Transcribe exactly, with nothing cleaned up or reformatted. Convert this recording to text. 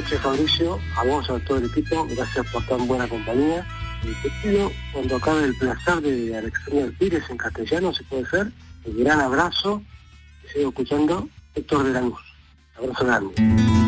noches, Fabricio, a vos, a todo el equipo, gracias por tan buena compañía. Y te pido, cuando acabe el placer de Alexander Pires en castellano, si puede ser, un gran abrazo, y sigo escuchando Héctor de Lanús. Abrazo grande.